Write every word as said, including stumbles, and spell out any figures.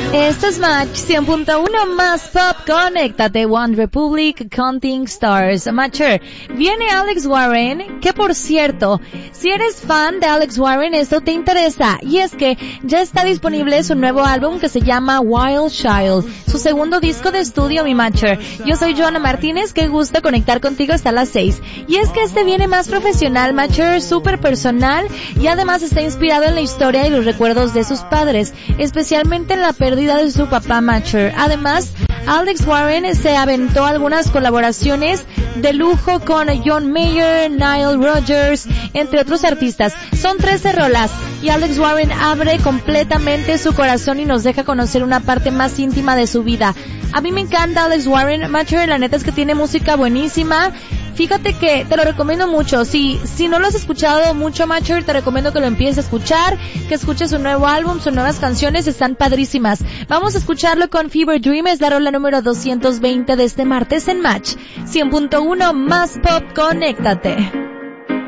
Este es Match cien punto uno más Pop. Conéctate, One Republic, Counting Stars. Matcher, viene Alex Warren, que por cierto, si eres fan de Alex Warren, esto te interesa. Y es que ya está disponible su nuevo álbum que se llama Wild Child, su segundo disco de estudio, mi Matcher. Yo soy Joana Martínez, qué gusto conectar contigo hasta las seis. Y es que este viene más profesional, Matcher, súper personal, y además está inspirado en la historia y los recuerdos de sus padres, especialmente en la pérdida de su papá, Matcher. Además, Alex Warren se aventó algunas colaboraciones de lujo con John Mayer, Nile Rodgers, entre otros artistas. Son trece rolas y Alex Warren abre completamente su corazón y nos deja conocer una parte más íntima de su vida. A mí me encanta Alex Warren, Matcher, la neta es que tiene música buenísima. Fíjate que te lo recomiendo mucho. Si, si no lo has escuchado mucho, Matcher, te recomiendo que lo empieces a escuchar, que escuches su nuevo álbum, sus nuevas canciones, están padrísimas. Vamos a escucharlo con Fever Dream, es la rola número doscientos veinte de este martes en Match cien punto uno más Pop. Conéctate.